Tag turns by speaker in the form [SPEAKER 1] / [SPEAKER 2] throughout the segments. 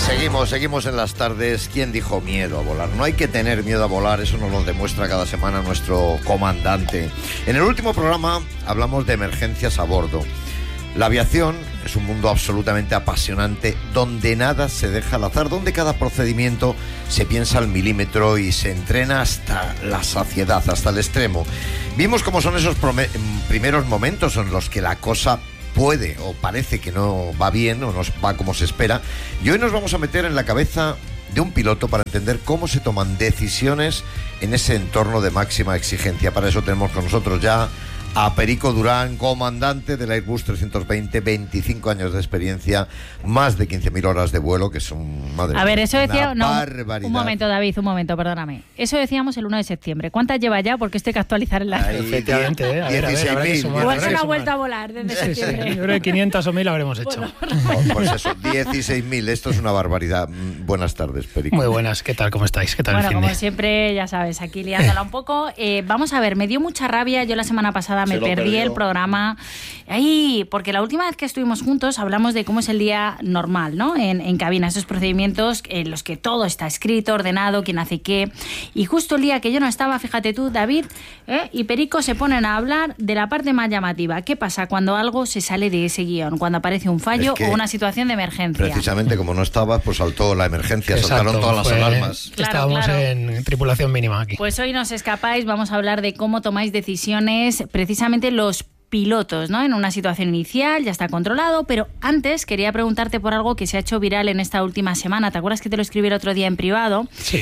[SPEAKER 1] Seguimos en las tardes. ¿Quién dijo miedo a volar? No hay que tener miedo a volar, eso nos lo demuestra cada semana nuestro comandante. En el último programa hablamos de emergencias a bordo. La aviación es un mundo absolutamente apasionante, donde nada se deja al azar, donde cada procedimiento se piensa al milímetro y se entrena hasta la saciedad, hasta el extremo. Vimos cómo son esos primeros momentos en los que la cosa puede o parece que no va bien o no va como se espera. Y hoy nos vamos a meter en la cabeza de un piloto para entender cómo se toman decisiones en ese entorno de máxima exigencia. Para eso tenemos con nosotros ya a Perico Durán, comandante del Airbus 320, 25 años de experiencia, más de 15.000 horas de vuelo, que son, madre mía,
[SPEAKER 2] a ver, eso decía,
[SPEAKER 1] una
[SPEAKER 2] no,
[SPEAKER 1] barbaridad.
[SPEAKER 2] Un momento, David, perdóname. Eso decíamos el 1 de septiembre. ¿Cuántas lleva ya? Porque esto hay que actualizar en la...
[SPEAKER 3] Efectivamente, a ver,
[SPEAKER 1] 16.000.
[SPEAKER 2] Igual es una vuelta a volar desde septiembre.
[SPEAKER 3] Sí, yo creo que 500 o 1.000 habremos hecho.
[SPEAKER 1] Bueno, pues eso, 16.000, esto es una barbaridad. Buenas tardes, Perico.
[SPEAKER 3] Muy buenas, ¿qué tal? ¿Cómo estáis? ¿Qué tal
[SPEAKER 2] Bueno,
[SPEAKER 3] el finde?
[SPEAKER 2] como siempre, ya sabes, aquí liándola un poco. Vamos a ver, me dio mucha rabia. Yo la semana pasada me perdí el programa. Ahí, porque la última vez que estuvimos juntos hablamos de cómo es el día normal, ¿no? En cabina, esos procedimientos en los que todo está escrito, ordenado, quién hace qué. Y justo el día que yo no estaba, fíjate tú, David y Perico se ponen a hablar de la parte más llamativa. ¿Qué pasa cuando algo se sale de ese guión? Cuando aparece un fallo o una situación de emergencia.
[SPEAKER 1] Precisamente como no estabas, pues saltó la emergencia, saltaron todas las alarmas.
[SPEAKER 3] Estábamos en tripulación mínima aquí.
[SPEAKER 2] Pues hoy no os escapáis, vamos a hablar de cómo tomáis decisiones, precisamente los pilotos, ¿no? En una situación inicial, ya está controlado, pero antes quería preguntarte por algo que se ha hecho viral en esta última semana. ¿Te acuerdas que te lo escribí el otro día en privado?
[SPEAKER 3] Sí.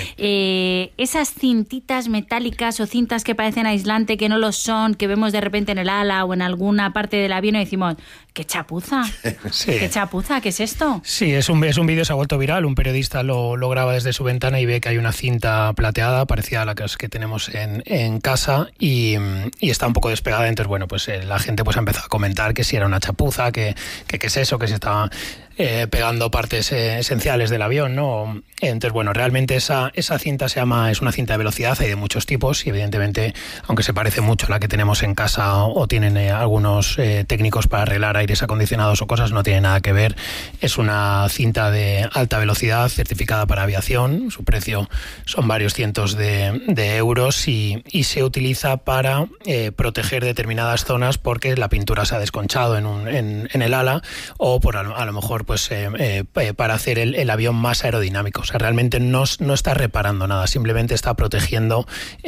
[SPEAKER 2] Esas cintitas metálicas o cintas que parecen aislante, que no lo son, que vemos de repente en el ala o en alguna parte del avión y decimos, ¡qué chapuza!
[SPEAKER 3] Sí.
[SPEAKER 2] ¡Qué chapuza! ¿Qué es esto?
[SPEAKER 3] Sí, es un vídeo, se ha vuelto viral. Un periodista lo graba desde su ventana y ve que hay una cinta plateada, parecida a la que tenemos en casa, y está un poco despegada. Entonces, bueno, pues la gente pues ha empezado a comentar que si era una chapuza, que qué es eso, que se estaba pegando partes esenciales del avión, ¿no? Entonces, bueno, realmente esa cinta es una cinta de velocidad, hay de muchos tipos y evidentemente, aunque se parece mucho a la que tenemos en casa o tienen algunos técnicos para arreglar aires acondicionados o cosas, no tiene nada que ver. Es una cinta de alta velocidad certificada para aviación, su precio son varios cientos de euros y se utiliza para proteger determinadas zonas porque la pintura se ha desconchado en el ala o por a lo mejor pues para hacer el avión más aerodinámico. O sea, realmente no está reparando nada, simplemente está protegiendo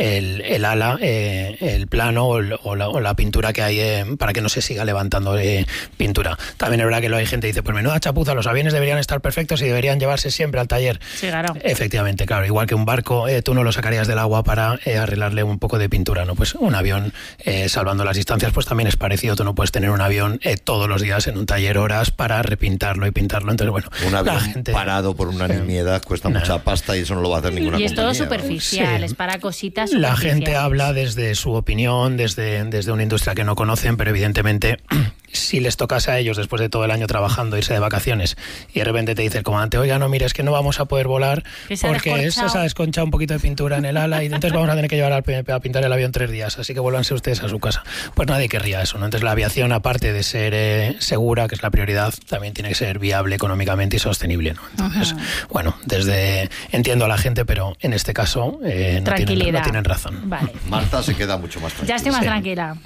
[SPEAKER 3] el ala, el plano o la pintura que hay para que no se siga levantando pintura. También es verdad que hay gente que dice, pues menuda chapuza, los aviones deberían estar perfectos y deberían llevarse siempre al taller.
[SPEAKER 2] Sí, claro.
[SPEAKER 3] Efectivamente, claro, igual que un barco, tú no lo sacarías del agua para arreglarle un poco de pintura, ¿no? Pues un avión, salvando las distancias, pues también es parecido. Tú no puedes tener un avión todos los días en un taller horas para repintarlo y pintarlo. Entonces, bueno,
[SPEAKER 1] un avión parado por una nimiedad cuesta mucha pasta y eso no lo va a hacer ninguna compañía.
[SPEAKER 2] Y es todo superficial, es para cositas
[SPEAKER 3] superficiales. La gente habla desde su opinión, desde una industria que no conocen, pero evidentemente si les tocase a ellos después de todo el año trabajando irse de vacaciones y de repente te dice el comandante, oiga, no, mira, es que no vamos a poder volar porque se ha desconchado un poquito de pintura en el ala y entonces vamos a tener que llevar a pintar el avión 3 días, así que vuélvanse ustedes a su casa. Pues nadie querría eso, ¿no? Entonces la aviación, aparte de ser segura, que es la prioridad, también tiene que ser viable económicamente y sostenible, ¿no? Entonces, bueno, entiendo a la gente, pero en este caso no tienen razón.
[SPEAKER 2] Vale.
[SPEAKER 1] Marta se queda mucho más tranquila.
[SPEAKER 2] Ya estoy más tranquila.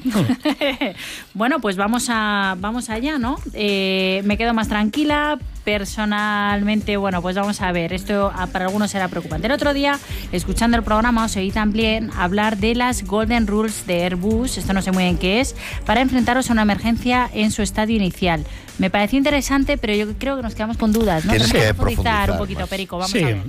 [SPEAKER 2] Bueno, pues vamos allá, ¿no? Me quedo más tranquila. Personalmente, bueno, pues vamos a ver, esto para algunos será preocupante. El otro día, escuchando el programa, os oí también hablar de las Golden Rules de Airbus, esto no sé muy bien qué es, para enfrentaros a una emergencia en su estadio inicial. Me pareció interesante, pero yo creo que nos quedamos con dudas, ¿no?
[SPEAKER 1] Tienes que profundizar
[SPEAKER 2] un poquito, más. Perico, vamos
[SPEAKER 3] sí,
[SPEAKER 2] a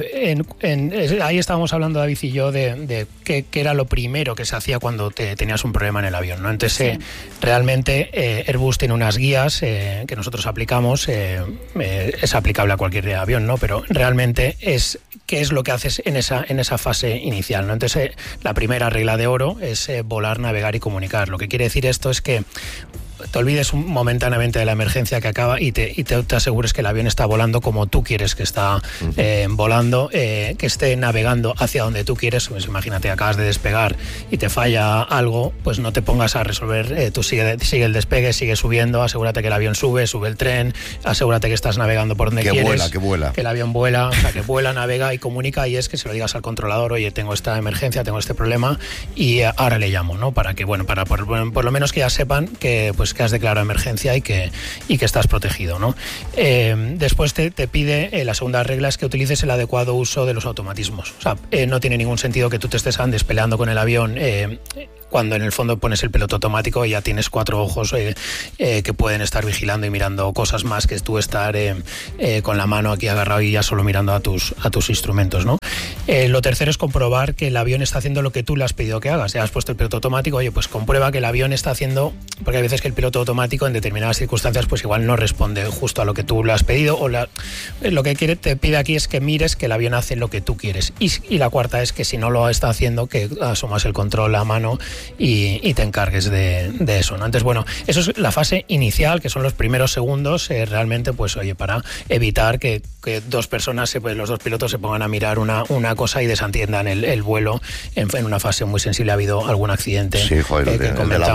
[SPEAKER 2] ver.
[SPEAKER 3] Ahí estábamos hablando, David y yo, de qué era lo primero que se hacía cuando tenías un problema en el avión, ¿no? Entonces, realmente Airbus tiene unas guías que nosotros aplicamos, es aplicable a cualquier avión, ¿no? Pero realmente es qué es lo que haces en esa fase inicial, ¿no? Entonces, la primera regla de oro es volar, navegar y comunicar. Lo que quiere decir esto es que te olvides momentáneamente de la emergencia que acaba y te asegures que el avión está volando como tú quieres que está volando, que esté navegando hacia donde tú quieres. Pues imagínate, acabas de despegar y te falla algo, pues no te pongas a resolver, tú sigue el despegue, sigue subiendo, asegúrate que el avión sube el tren, asegúrate que estás navegando por donde quieres.
[SPEAKER 1] Que vuela.
[SPEAKER 3] Que el avión vuela, o sea, que vuela, navega y comunica, y es que se lo digas al controlador, oye, tengo esta emergencia, tengo este problema y ahora le llamo, ¿no? Para que, bueno, para por lo menos que ya sepan que has declarado emergencia y que estás protegido, ¿no? Después te pide, la segunda regla es que utilices el adecuado uso de los automatismos. O sea, no tiene ningún sentido que tú te estés despeleando con el avión cuando en el fondo pones el piloto automático y ya tienes 4 ojos que pueden estar vigilando y mirando cosas más que tú estar con la mano aquí agarrado y ya solo mirando a tus instrumentos, ¿no? Lo tercero es comprobar que el avión está haciendo lo que tú le has pedido que hagas. Ya has puesto el piloto automático, oye, pues comprueba que el avión está haciendo, porque hay veces que el piloto automático en determinadas circunstancias pues igual no responde justo a lo que tú le has pedido, o lo que te pide aquí es que mires que el avión hace lo que tú quieres. Y la cuarta es que si no lo está haciendo, que asumas el control a mano y te encargues de eso, ¿no? Entonces, bueno, eso es la fase inicial, que son los primeros segundos, realmente, pues oye, para evitar que dos personas, los dos pilotos se pongan a mirar una cosa y desentiendan el vuelo en una fase muy sensible. Ha habido algún accidente.
[SPEAKER 1] Sí, joder, el de la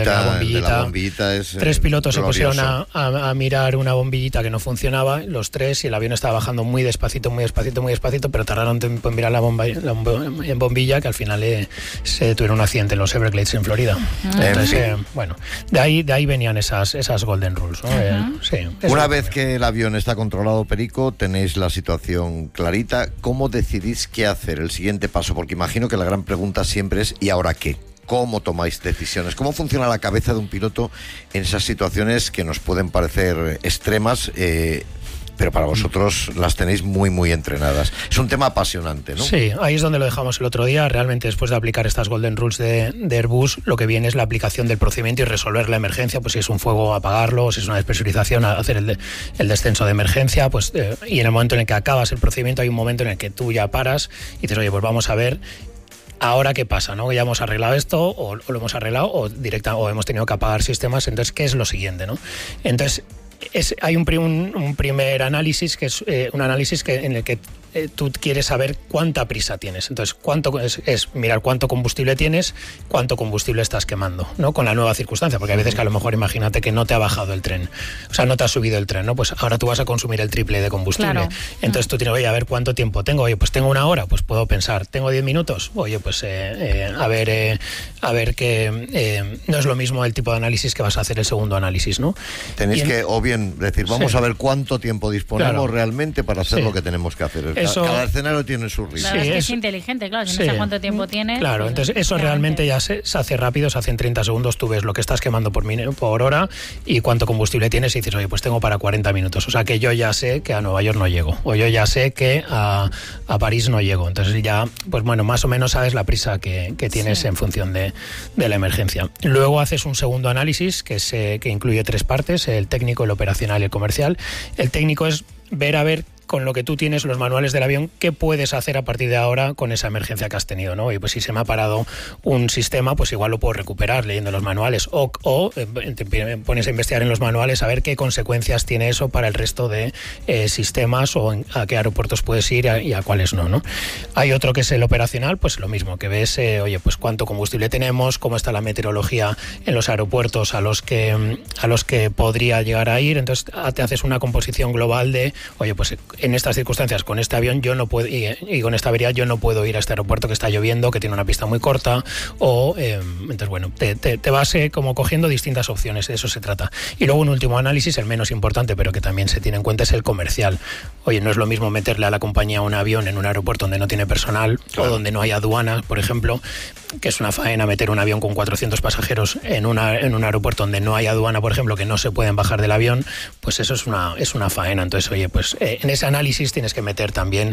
[SPEAKER 1] bombillita es
[SPEAKER 3] 3 pilotos
[SPEAKER 1] glorioso.
[SPEAKER 3] se pusieron a mirar una bombillita que no funcionaba, los 3, y el avión estaba bajando muy despacito, pero tardaron tiempo en mirar la bombilla, que al final se tuvieron un accidente en los Everglades en Florida. Entonces, bueno, de ahí venían esas Golden Rules, ¿no? Sí,
[SPEAKER 1] una vez que el avión está controlado, Perico, tenéis la situación clarita. ¿Cómo decidís qué hacer, el siguiente paso? Porque imagino que la gran pregunta siempre es ¿y ahora qué? ¿Cómo tomáis decisiones? ¿Cómo funciona la cabeza de un piloto en esas situaciones que nos pueden parecer extremas, pero para vosotros las tenéis muy, muy entrenadas? Es un tema apasionante, ¿no?
[SPEAKER 3] Sí, ahí es donde lo dejamos el otro día. Realmente, después de aplicar estas Golden Rules de Airbus, lo que viene es la aplicación del procedimiento y resolver la emergencia. Pues si es un fuego, apagarlo; si es una despresurización, hacer el descenso de emergencia. Pues y en el momento en el que acabas el procedimiento, hay un momento en el que tú ya paras y dices, oye, pues vamos a ver ahora qué pasa, ¿no? Ya hemos arreglado esto, o lo hemos arreglado, o hemos tenido que apagar sistemas. Entonces, ¿qué es lo siguiente, no? Entonces, hay un primer análisis, que es un análisis en el que tú quieres saber cuánta prisa tienes. Entonces, es mirar cuánto combustible tienes, cuánto combustible estás quemando, ¿no? Con la nueva circunstancia, porque hay veces que a lo mejor, imagínate que no te ha bajado el tren, o sea, no te ha subido el tren, ¿no? Pues ahora tú vas a consumir el triple de combustible. Claro. Entonces tú tienes, oye, a ver cuánto tiempo tengo. Oye, pues tengo 1 hora, pues puedo pensar. Tengo 10 minutos. Oye, pues a ver que no es lo mismo el tipo de análisis que vas a hacer el segundo análisis, ¿no?
[SPEAKER 1] Tenéis que, o bien decir, vamos a ver cuánto tiempo disponemos realmente para hacer lo que tenemos que hacer. Cada escenario tiene su ritmo.
[SPEAKER 2] Claro, es inteligente, claro, si no sé cuánto tiempo tienes.
[SPEAKER 3] Claro,
[SPEAKER 2] pues
[SPEAKER 3] entonces eso realmente ya se hace rápido, se hace en 30 segundos, tú ves lo que estás quemando por hora y cuánto combustible tienes y dices, oye, pues tengo para 40 minutos. O sea que yo ya sé que a Nueva York no llego, o yo ya sé que a París no llego. Entonces ya, pues bueno, más o menos sabes la prisa que tienes en función de la emergencia. Luego haces un segundo análisis que incluye 3 partes, el técnico, el operacional y el comercial. El técnico es ver con lo que tú tienes, los manuales del avión, qué puedes hacer a partir de ahora con esa emergencia que has tenido, ¿no? Y pues si se me ha parado un sistema, pues igual lo puedo recuperar leyendo los manuales, o te pones a investigar en los manuales a ver qué consecuencias tiene eso para el resto de sistemas, o a qué aeropuertos puedes ir y a cuáles no. Hay otro que es el operacional, pues lo mismo, que ves, oye, pues cuánto combustible tenemos, cómo está la meteorología en los aeropuertos a los que podría llegar a ir. Entonces te haces una composición global de, oye, pues en estas circunstancias, con este avión yo no puedo, y con esta avería yo no puedo ir a este aeropuerto que está lloviendo, que tiene una pista muy corta, entonces bueno, te vas como cogiendo distintas opciones, de eso se trata. Y luego un último análisis, el menos importante, pero que también se tiene en cuenta, es el comercial. Oye, no es lo mismo meterle a la compañía un avión en un aeropuerto donde no tiene personal, claro, o donde no hay aduana, por ejemplo, que es una faena meter un avión con 400 pasajeros en un aeropuerto donde no hay aduana, por ejemplo, que no se pueden bajar del avión, pues eso es una faena. Entonces, oye, pues en ese análisis tienes que meter también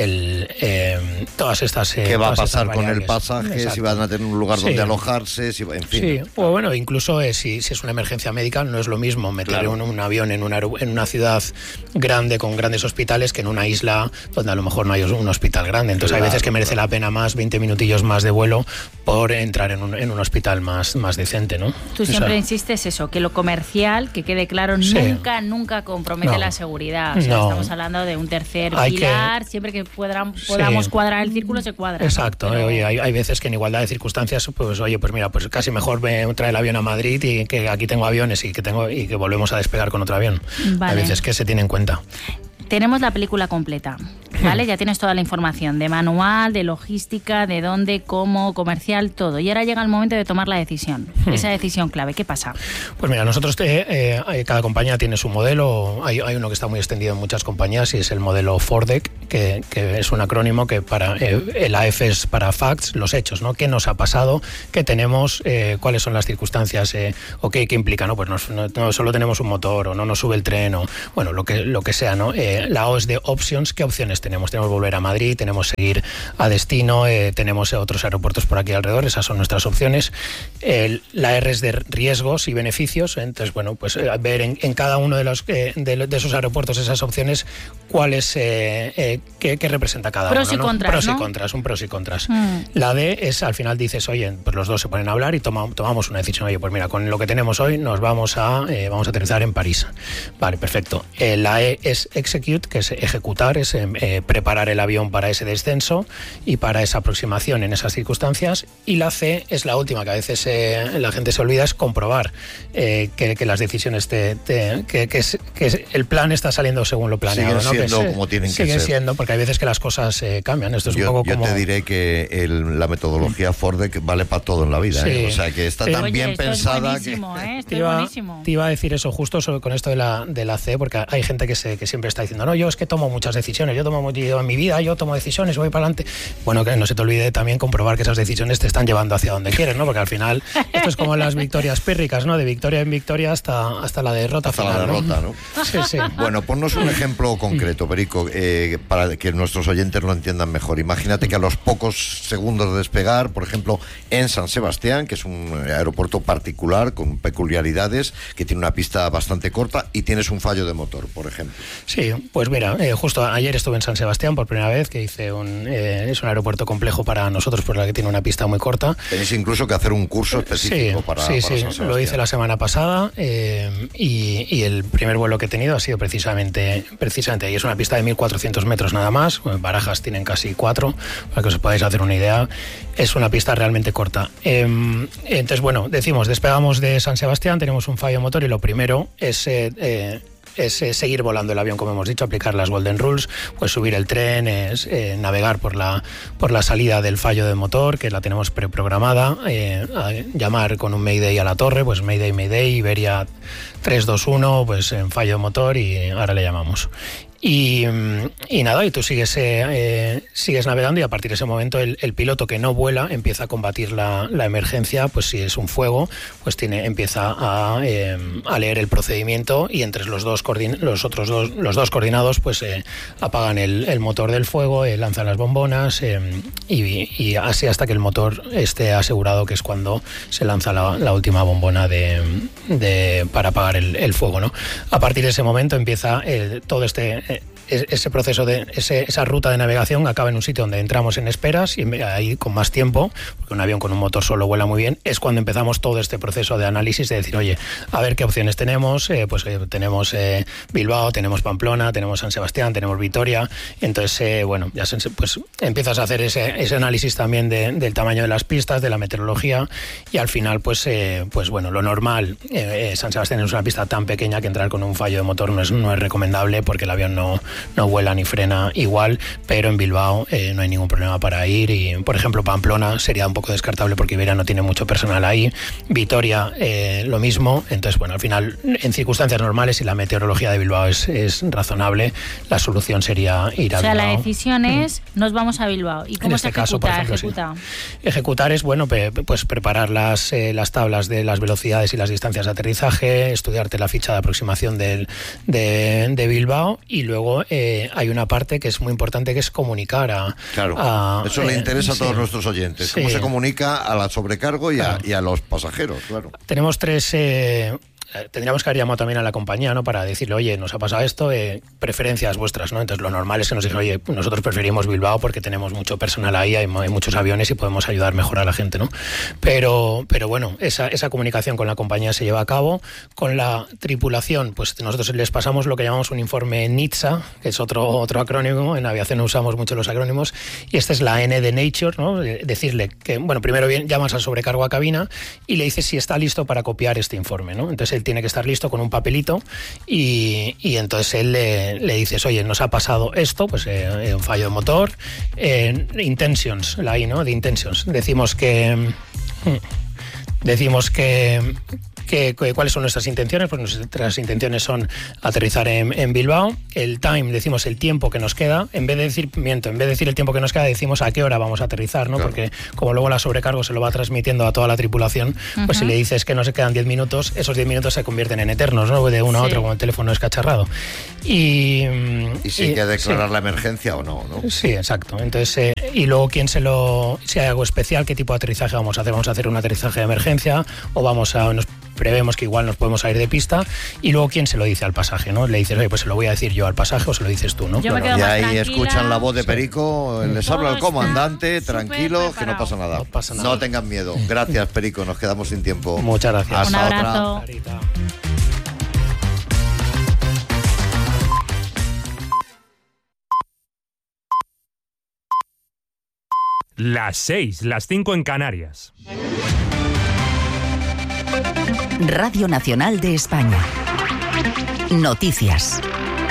[SPEAKER 3] todas estas
[SPEAKER 1] ¿qué va a pasar con el pasaje? Exacto. Si van a tener un lugar donde alojarse, en fin.
[SPEAKER 3] Sí, o bueno, incluso si es una emergencia médica, no es lo mismo meter un avión en una ciudad grande con grandes hospitales hospitales que en una isla donde a lo mejor no hay un hospital grande. Entonces hay veces que merece la pena más 20 minutillos más de vuelo por entrar en un hospital más decente, ¿no?
[SPEAKER 2] Tú siempre insistes eso, que lo comercial, que quede claro, nunca compromete la seguridad. O sea, estamos hablando de un tercer pilar, siempre que podamos cuadrar el círculo se cuadra.
[SPEAKER 3] Exacto, ¿no? Oye, hay veces que en igualdad de circunstancias, pues mira, pues casi mejor me trae el avión a Madrid y que aquí tengo aviones y que volvemos a despegar con otro avión. Vale. Hay veces que se tiene en cuenta.
[SPEAKER 2] Tenemos la película completa, ¿vale? Ya tienes toda la información de manual, de logística, de dónde, cómo, comercial, todo. Y ahora llega el momento de tomar la decisión, esa decisión clave. ¿Qué pasa?
[SPEAKER 3] Pues mira, nosotros, cada compañía tiene su modelo. Hay uno que está muy extendido en muchas compañías y es el modelo FORDEC, que es un acrónimo que para el AF es para facts, los hechos, ¿no? ¿Qué nos ha pasado? ¿Qué tenemos? ¿Cuáles son las circunstancias? ¿O qué implica? ¿No? Pues no solo tenemos un motor o no nos sube el tren o, bueno, lo que sea, ¿no? La O es de options. ¿Qué opciones tenemos? Tenemos volver a Madrid, tenemos seguir a destino, tenemos otros aeropuertos por aquí alrededor, esas son nuestras opciones. La R es de riesgos y beneficios, entonces, bueno, pues ver en cada uno de esos aeropuertos esas opciones cuáles, qué representa cada
[SPEAKER 2] pros
[SPEAKER 3] uno.
[SPEAKER 2] Y contras,
[SPEAKER 3] pros
[SPEAKER 2] ¿no?
[SPEAKER 3] y contras, un pros y contras. La D es, al final dices, oye, pues los dos se ponen a hablar y tomamos una decisión. Oye, pues mira, con lo que tenemos hoy nos vamos a aterrizar en París. Vale, perfecto. La E es execute, que es ejecutar, es preparar el avión para ese descenso y para esa aproximación en esas circunstancias. Y la C es la última, que a veces la gente se olvida, es comprobar que las decisiones, que el plan está saliendo según lo planeado.
[SPEAKER 1] Siguen siendo como tienen que ser.
[SPEAKER 3] Sigue siendo, porque hay veces que las cosas cambian. Esto es un poco como...
[SPEAKER 1] Yo te diré que la metodología FORDEC vale para todo en la vida.
[SPEAKER 3] Sí.
[SPEAKER 1] O sea, que está tan bien pensada que...
[SPEAKER 3] Te iba a decir eso justo con esto de la C, porque hay gente que siempre está diciendo, no, yo es que tomo muchas decisiones, yo en mi vida yo tomo decisiones, voy para adelante. Bueno, que no se te olvide también comprobar que esas decisiones te están llevando hacia donde quieres, ¿no? Porque al final esto es como las victorias pírricas, ¿no? De victoria en victoria hasta la derrota
[SPEAKER 1] hasta
[SPEAKER 3] final.
[SPEAKER 1] La derrota, ¿no?
[SPEAKER 3] Sí.
[SPEAKER 1] Bueno, ponnos un ejemplo concreto, Perico, para que nuestros oyentes lo entiendan mejor. Imagínate que a los pocos segundos de despegar, por ejemplo, en San Sebastián, que es un aeropuerto particular con peculiaridades, que tiene una pista bastante corta y tienes un fallo de motor, por ejemplo.
[SPEAKER 3] Sí, pues mira, justo ayer estuve en San Sebastián por primera vez, que es un aeropuerto complejo para nosotros, por la que tiene una pista muy corta.
[SPEAKER 1] Tenéis incluso que hacer un curso específico para San Sebastián.
[SPEAKER 3] Lo hice la semana pasada y el primer vuelo que he tenido ha sido precisamente ahí. Es una pista de 1.400 metros nada más, Barajas tienen casi 4, para que os podáis hacer una idea. Es una pista realmente corta. Entonces, bueno, despegamos de San Sebastián, tenemos un fallo motor y lo primero es seguir volando el avión, como hemos dicho, aplicar las Golden Rules, pues subir el tren, navegar por la salida del fallo de motor, que la tenemos preprogramada, llamar con un Mayday a la torre, pues Mayday, Iberia 321, pues en fallo de motor y ahora le llamamos. Y nada, y tú sigues navegando y a partir de ese momento el piloto que no vuela empieza a combatir la emergencia, pues si es un fuego, pues empieza a leer el procedimiento y entre los dos coordinados pues apagan el motor del fuego, lanzan las bombonas y así hasta que el motor esté asegurado, que es cuando se lanza la última bombona para apagar el fuego, ¿no? A partir de ese momento empieza todo ese proceso esa ruta de navegación acaba en un sitio donde entramos en esperas y ahí con más tiempo, porque un avión con un motor solo vuela muy bien, es cuando empezamos todo este proceso de análisis de decir, oye, a ver qué opciones tenemos, tenemos Bilbao, tenemos Pamplona, tenemos San Sebastián, tenemos Vitoria, entonces ya pues empiezas a hacer ese análisis también del tamaño de las pistas, de la meteorología y al final pues bueno, lo normal, San Sebastián es una pista tan pequeña que entrar con un fallo de motor no es recomendable porque el avión no vuela ni frena igual, pero en Bilbao no hay ningún problema para ir y, por ejemplo, Pamplona sería un poco descartable porque Iberia no tiene mucho personal ahí, Vitoria lo mismo, entonces, bueno, al final, en circunstancias normales y la meteorología de Bilbao es razonable, la solución sería ir a Bilbao.
[SPEAKER 2] O sea, la decisión es, nos vamos a Bilbao. ¿Y cómo se ejecuta?
[SPEAKER 3] Caso, por ejemplo, ejecuta? Sí. Ejecutar es, bueno, pues preparar las tablas de las velocidades y las distancias de aterrizaje, estudiarte la ficha de aproximación de Bilbao y luego hay una parte que es muy importante, que es comunicar
[SPEAKER 1] eso le interesa a todos nuestros oyentes. Sí. Cómo se comunica a la sobrecargo y a los pasajeros, claro.
[SPEAKER 3] Tenemos tres tendríamos que haber llamado también a la compañía, ¿no? Para decirle, oye, nos ha pasado esto, preferencias vuestras, ¿no? Entonces lo normal es que nos digan, oye, nosotros preferimos Bilbao porque tenemos mucho personal ahí, hay muchos aviones y podemos ayudar mejor a la gente, ¿no? Pero bueno, esa comunicación con la compañía se lleva a cabo. Con la tripulación, pues nosotros les pasamos lo que llamamos un informe NHTSA, que es otro acrónimo. En aviación usamos mucho los acrónimos, y esta es la N de Nature, ¿no? Decirle que, bueno, primero llamas al sobrecargo a cabina y le dices si está listo para copiar este informe, ¿no? Entonces él tiene que estar listo con un papelito y entonces él le dices, oye, nos ha pasado esto, pues un fallo de motor, intentions, la I, ¿no? De intentions. Decimos que ¿cuáles son nuestras intenciones? Pues nuestras intenciones son aterrizar en Bilbao. El time, decimos el tiempo que nos queda. En vez de decir el tiempo que nos queda, decimos a qué hora vamos a aterrizar, ¿no? Claro. Porque como luego la sobrecargo se lo va transmitiendo a toda la tripulación, pues si le dices que no se quedan 10 minutos, esos 10 minutos se convierten en eternos, ¿no? De uno a otro, como el teléfono escacharrado. Y si
[SPEAKER 1] hay que declarar la emergencia o no, ¿no?
[SPEAKER 3] Sí, exacto. Entonces, y luego si hay algo especial, ¿qué tipo de aterrizaje vamos a hacer? ¿Vamos a hacer un aterrizaje de emergencia o nos prevemos que igual nos podemos salir de pista? Y luego quién se lo dice al pasaje, ¿no? Le dices, oye, pues se lo voy a decir yo al pasaje o se lo dices tú, ¿no?
[SPEAKER 2] Yo me quedo más
[SPEAKER 1] ahí
[SPEAKER 2] tranquila.
[SPEAKER 1] Escuchan la voz de Perico, les habla el comandante,
[SPEAKER 2] tranquilo,
[SPEAKER 1] que no pasa nada.
[SPEAKER 3] No pasa nada.
[SPEAKER 1] No tengan miedo. Gracias, Perico, nos quedamos sin tiempo.
[SPEAKER 3] Muchas gracias.
[SPEAKER 1] Hasta
[SPEAKER 2] un abrazo.
[SPEAKER 1] Otra.
[SPEAKER 4] Las 6, las 5 en Canarias.
[SPEAKER 5] Radio Nacional de España. Noticias.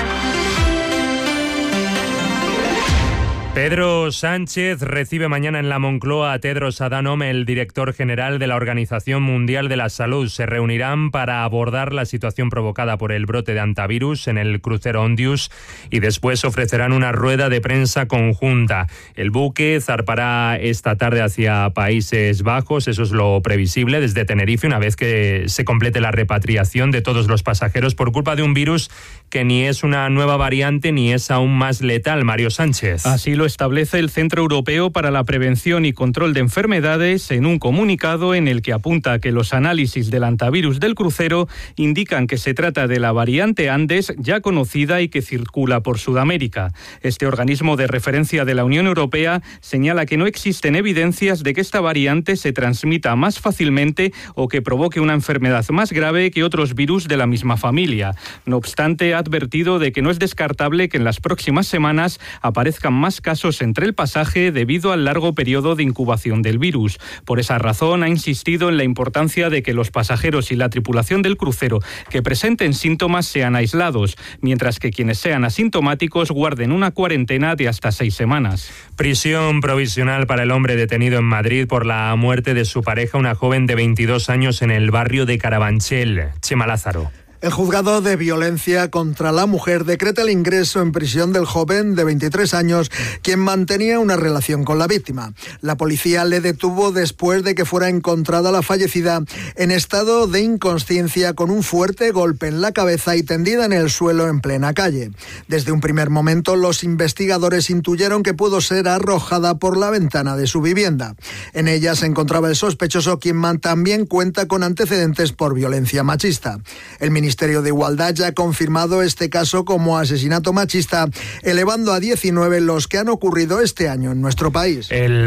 [SPEAKER 4] Pedro Sánchez recibe mañana en la Moncloa a Tedros Adhanom, el director general de la Organización Mundial de la Salud. Se reunirán para abordar la situación provocada por el brote de hantavirus en el crucero Ondius y después ofrecerán una rueda de prensa conjunta. El buque zarpará esta tarde hacia Países Bajos, eso es lo previsible, desde Tenerife, una vez que se complete la repatriación de todos los pasajeros por culpa de un virus que ni es una nueva variante ni es aún más letal. Mario Sánchez.
[SPEAKER 6] Así lo establece el Centro Europeo para la Prevención y Control de Enfermedades en un comunicado en el que apunta que los análisis del hantavirus del crucero indican que se trata de la variante Andes ya conocida y que circula por Sudamérica. Este organismo de referencia de la Unión Europea señala que no existen evidencias de que esta variante se transmita más fácilmente o que provoque una enfermedad más grave que otros virus de la misma familia. No obstante, ha advertido de que no es descartable que en las próximas semanas aparezcan más casos entre el pasaje debido al largo periodo de incubación del virus. Por esa razón, ha insistido en la importancia de que los pasajeros y la tripulación del crucero que presenten síntomas sean aislados, mientras que quienes sean asintomáticos guarden una cuarentena de hasta 6 semanas.
[SPEAKER 4] Prisión provisional para el hombre detenido en Madrid por la muerte de su pareja, una joven de 22 años en el barrio de Carabanchel. Chema Lázaro.
[SPEAKER 7] El juzgado de violencia contra la mujer decreta el ingreso en prisión del joven de 23 años, quien mantenía una relación con la víctima. La policía le detuvo después de que fuera encontrada la fallecida en estado de inconsciencia con un fuerte golpe en la cabeza y tendida en el suelo en plena calle. Desde un primer momento, los investigadores intuyeron que pudo ser arrojada por la ventana de su vivienda. En ella se encontraba el sospechoso, quien también cuenta con antecedentes por violencia machista. El Ministerio de Igualdad ya ha confirmado este caso como asesinato machista, elevando a 19 los que han ocurrido este año en nuestro país.
[SPEAKER 4] El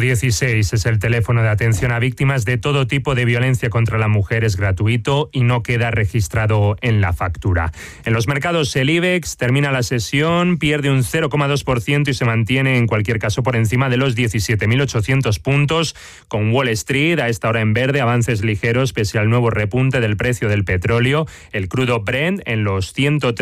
[SPEAKER 4] 016 es el teléfono de atención a víctimas de todo tipo de violencia contra la mujer. Es gratuito y no queda registrado en la factura. En los mercados, el IBEX termina la sesión, pierde un 0,2% y se mantiene en cualquier caso por encima de los 17.800 puntos, con Wall Street a esta hora en verde, avances ligeros pese al nuevo repunte del precio del petróleo. El crudo Brent en los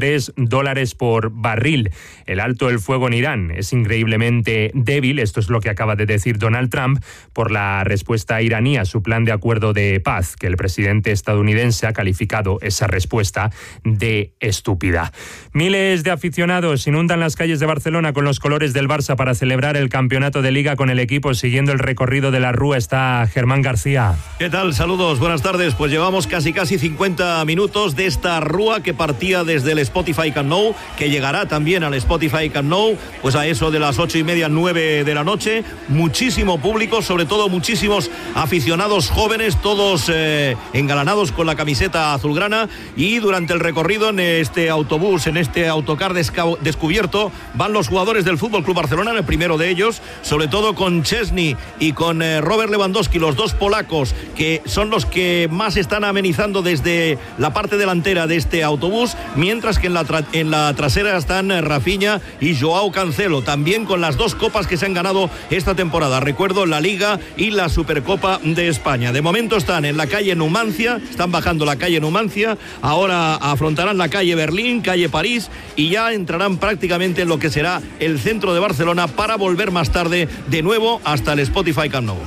[SPEAKER 4] $103 por barril. El alto el fuego en Irán es increíblemente débil, esto es lo que acaba de decir Donald Trump, por la respuesta iraní a su plan de acuerdo de paz, que el presidente estadounidense ha calificado esa respuesta de estúpida. Miles de aficionados inundan las calles de Barcelona con los colores del Barça para celebrar el campeonato de Liga con el equipo. Siguiendo el recorrido de la Rúa está Germán García.
[SPEAKER 8] ¿Qué tal? Saludos, buenas tardes. Pues llevamos casi 50 minutos de esta rúa que partía desde el Spotify Camp Nou, que llegará también al Spotify Camp Nou, pues a eso de las 8:30, 9 de la noche. Muchísimo público, sobre todo muchísimos aficionados jóvenes, todos engalanados con la camiseta azulgrana, y durante el recorrido en este autobús, en este autocar descubierto, van los jugadores del Fútbol Club Barcelona, en el primero de ellos, sobre todo con Szczesny y con Robert Lewandowski, los dos polacos, que son los que más están amenizando desde la parte delantera de este autobús, mientras que en la trasera están Rafinha y Joao Cancelo, también con las dos copas que se han ganado esta temporada, recuerdo, la Liga y la Supercopa de España. De momento están en la calle Numancia, están bajando la calle Numancia, ahora afrontarán la calle Berlín, calle París, y ya entrarán prácticamente en lo que será el centro de Barcelona para volver más tarde de nuevo hasta el Spotify Camp Nou.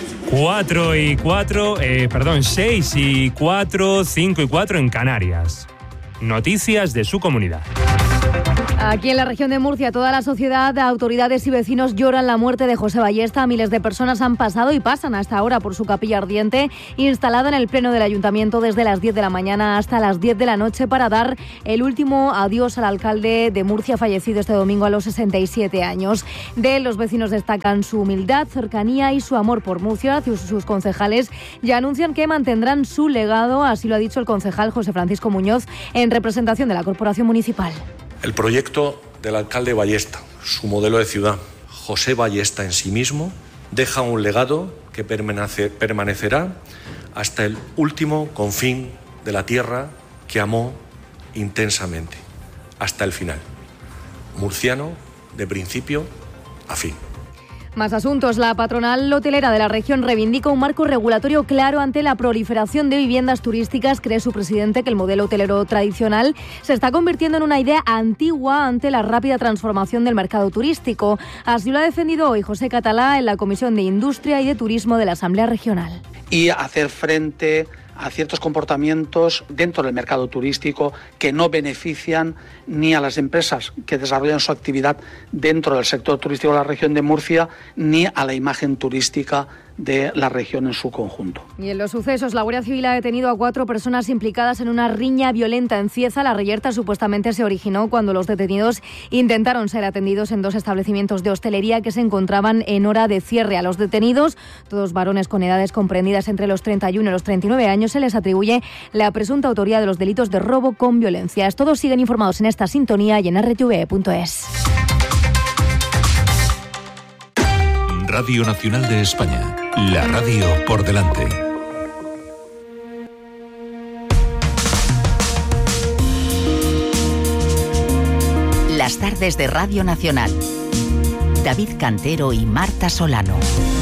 [SPEAKER 4] 6 y 4, 5 y 4 en Canarias. Noticias de su comunidad.
[SPEAKER 9] Aquí en la región de Murcia, toda la sociedad, autoridades y vecinos lloran la muerte de José Ballesta. Miles de personas han pasado y pasan hasta ahora por su capilla ardiente, instalada en el pleno del ayuntamiento desde las 10 de la mañana hasta las 10 de la noche para dar el último adiós al alcalde de Murcia, fallecido este domingo a los 67 años. Los vecinos destacan su humildad, cercanía y su amor por Murcia. Sus concejales ya anuncian que mantendrán su legado, así lo ha dicho el concejal José Francisco Muñoz en representación de la Corporación Municipal.
[SPEAKER 10] El proyecto del alcalde Ballesta, su modelo de ciudad, José Ballesta en sí mismo, deja un legado que permanecerá hasta el último confín de la tierra que amó intensamente, hasta el final. Murciano de principio a fin.
[SPEAKER 9] Más asuntos. La patronal hotelera de la región reivindica un marco regulatorio claro ante la proliferación de viviendas turísticas. Cree su presidente que el modelo hotelero tradicional se está convirtiendo en una idea antigua ante la rápida transformación del mercado turístico. Así lo ha defendido hoy José Catalá en la Comisión de Industria y de Turismo de la Asamblea Regional.
[SPEAKER 11] Y hacer frente a ciertos comportamientos dentro del mercado turístico que no benefician ni a las empresas que desarrollan su actividad dentro del sector turístico de la región de Murcia, ni a la imagen turística de la región en su conjunto.
[SPEAKER 9] Y en los sucesos, la Guardia Civil ha detenido a 4 personas implicadas en una riña violenta en Cieza. La reyerta supuestamente se originó cuando los detenidos intentaron ser atendidos en 2 establecimientos de hostelería que se encontraban en hora de cierre. A los detenidos, todos varones con edades comprendidas entre los 31 y los 39 años, se les atribuye la presunta autoría de los delitos de robo con violencia. Todos siguen informados en esta sintonía y en rtve.es.
[SPEAKER 12] Radio Nacional de España, la radio por delante.
[SPEAKER 5] Las tardes de Radio Nacional. David Cantero y Marta Solano.